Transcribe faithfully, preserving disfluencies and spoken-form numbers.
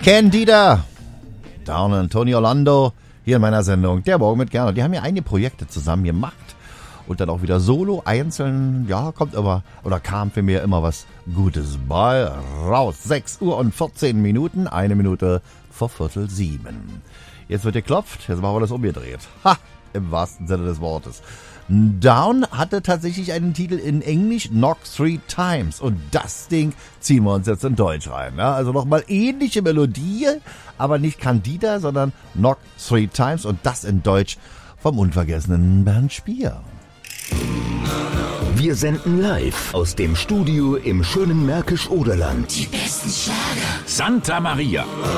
Candida, Down und Tony Orlando, hier in meiner Sendung, der Morgen mit Gerne. Die haben ja einige Projekte zusammen gemacht und dann auch wieder solo, einzeln, ja, kommt aber, oder kam für mich immer was Gutes bei raus. sechs Uhr und vierzehn Minuten, eine Minute vor Viertel sieben. Jetzt wird geklopft, jetzt machen wir das umgedreht. Ha, im wahrsten Sinne des Wortes. Down hatte tatsächlich einen Titel in Englisch, Knock Three Times. Und das Ding ziehen wir uns jetzt in Deutsch rein. Ja? Also nochmal ähnliche Melodie, aber nicht Candida, sondern Knock Three Times. Und das in Deutsch vom unvergessenen Bernd Spier. Wir senden live aus dem Studio im schönen Märkisch-Oderland. Die besten Schlager. Santa Maria.